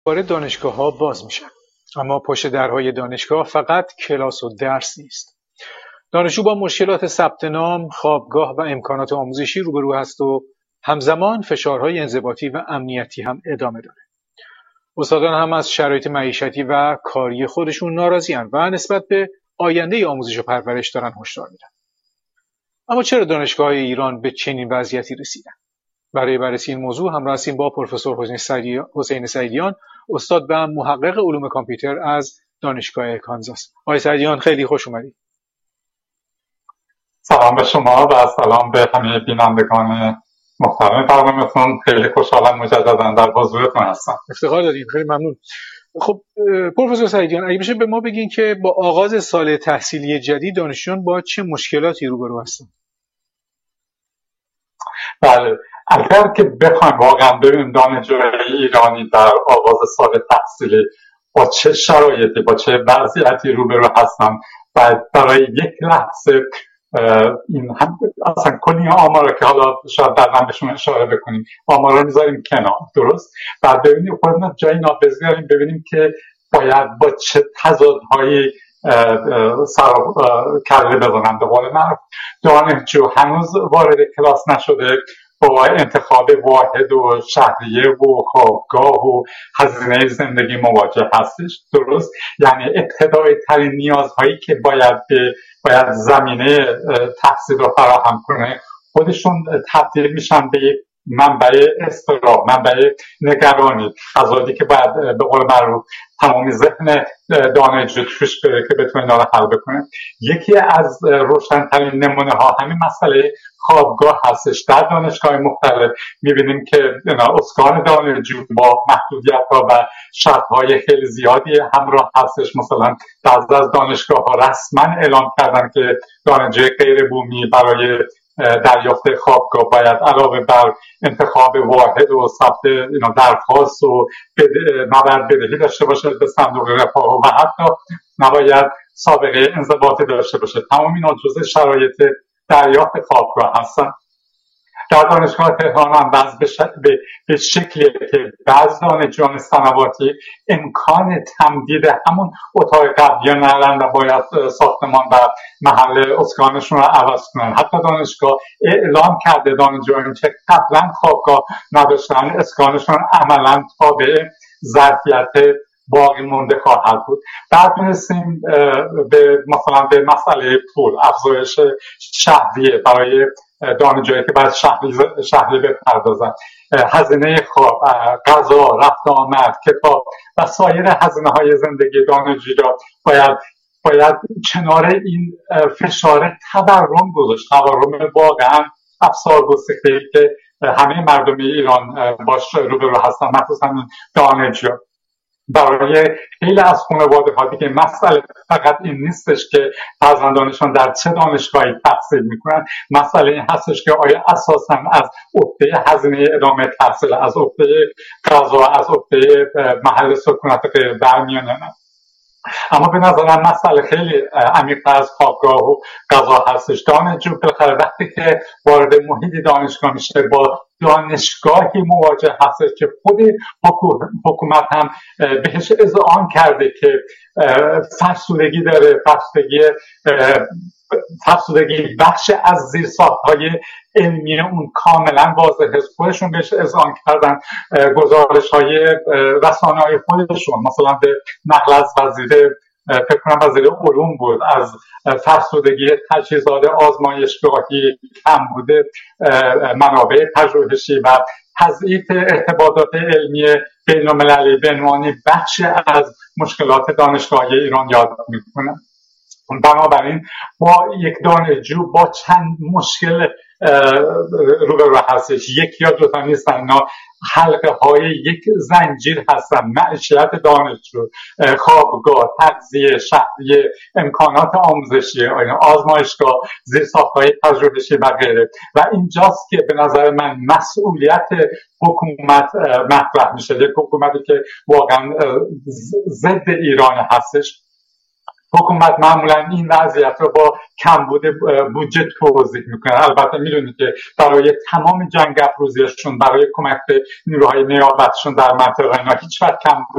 وارد دانشگاه‌ها باز میشن. اما پشت درهای دانشگاه فقط کلاس و درس نیست. دانشجو با مشکلات ثبت نام، خوابگاه و امکانات آموزشی روبرو هست و همزمان فشارهای انضباطی و امنیتی هم ادامه داره. استادان هم از شرایط معیشتی و کاری خودشون ناراضی‌اند و نسبت به آینده آموزش و پرورش دارن هشدار میدن. اما چرا دانشگاه‌های ایران به چنین وضعیتی رسیدن؟ برای بررسی این موضوع همراه هستیم با پروفسور حسین سعیدیان، استاد و محقق علوم کامپیوتر از دانشگاه کانزاس. آقای سعیدیان خیلی خوش اومدید. سلام به شما و سلام به همه بینندگان محترم برنامه‌تون. خیلی خوشحالم مجددا در حضورتون هستم. افتخار دادین، خیلی ممنون. خب پروفسور سعیدیان، اگه بشه به ما بگین که با آغاز سال تحصیلی جدید دانشجویان با چه مشکلاتی روبرو هستن؟ بله، اگر که بخوایم واقعا ببینیم دانشجوی ایرانی در آغاز سال تحصیلی با چه شرایطی، با چه وضعیتی روبرو هستن و برای یک لحظه این هم اصلا کلی آمارا که حالا شاید بعداً بهشون اشاره بکنیم، آمارا میذاریم کنار، درست؟ بعد ببینیم خودمون جایی نابض بیاریم، ببینیم که باید با چه تضادهایی سر کله بزنن. به قول معروف دانشجو هنوز وارد کلاس نشده، با انتخاب واحد و شهریه و خوابگاه و هزینه زندگی مواجه هستش، درست؟ یعنی ابتدایی ترین نیازهایی که باید زمینه تحصیل رو فراهم کنه خودشون تبدیل میشن به یک منبع اضطراب، منبع نگرانی، تضادی که باید به قول معروف تمامی ذهن دانشجو توش بره که بتونه اینا رو حل بکنه. یکی از روشن‌ترین نمونه ها همین مسئله خوابگاه هستش. در دانشگاه مختلف میبینیم که اسکان دانشجو با محدودیت ها و شرط های خیلی زیادی همراه هستش. مثلا بعضی از دانشگاه ها رسما اعلام کردن که دانشجوی غیر بومی برای دریافت خوابگاه باید علاوه بر انتخاب واحد و ثبت درخواست و مبلغ بدهی داشته باشه به صندوق رفاه و حتی نباید سابقه انضباطی داشته باشه. تمام اینا جزء شرایط دریافت خوابگاه هستن. در دانشگاه تهران هم به شکلی که بعض دانشجویان سنواتی امکان تمدید همون اتاق قبلی ندارن و باید ساختمان و محل اسکانشون رو عوض کنن. حتی دانشگاه اعلام کرده دانشجویان که قبلا خوابگاه نداشتن اسکانشون عملا تابع ظرفیت باقی مونده خواهد بود. بعد میرسیم مثلا به مسئله پول، افزایش شهریه برای دانشجویی که باید شهری بپردازن، هزینه خواب، غذا، رفت آمد، کتاب و سایر هزینه های زندگی دانشجویی را باید کنار این فشار تورم گذاشت. تورم واقعا افسار گسیخته‌ای که همه مردم ایران باش روبرو هستن، مخصوصا دانشجو. برای خیلی از خانواده‌ها دیگه مسئله فقط این نیستش که فرزندانشون در چه دانشگاهی تحصیل میکنن، مسئله این هستش که آیا اساساً از عهده هزینه ادامه تحصیل، از عهده غذا، از عهده محل سکونت غیر برمیان یا نه. اما به نظرم مسئله خیلی عمیق‌تر از خوابگاه و غذا هستش. دانشجو بالاخره وقتی که وارد محیط دانشگاه میشه با دانشگاهی مواجه هستش که خود حکومت هم بهش اذعان کرده که فرسودگی داره، فرسودگی بخش از زیرساخت‌های علمی اون کاملا واضحه. خودشون بهش اذعان کردن، گزارش‌های رسانه‌های خودشون مثلا به نقل از فکر کنم وزیر علوم بود، از فرسودگی تجهیزات آزمایشگاهی، کمبود منابع پژوهشی و تضعیف ارتباطات علمی بین‌المللی به عنوان بخش از مشکلات دانشگاهی ایران یاد میکنه. بنابراین با یک دانشجو با چند مشکل روبرو هستش، یک یا دو تا نیستن، اینا حلقه های یک زنجیر هستن: معیشت دانشجو، خوابگاه، تغذیه، شهریه، امکانات آموزشی، آزمایشگاه، زیرساخت‌های پژوهشی و غیره. و اینجاست که به نظر من مسئولیت حکومت مطرح میشه، یک حکومتی که واقعا ضد ایران هستش. حکومت معمولا این وضعیت رو با کمبود بودجه توضیح میکنه. البته میدونید که برای تمام جنگ افروزیشون، برای کمک به نیروهای نیابتشون در منطقه اینا هیچ وقت کمبود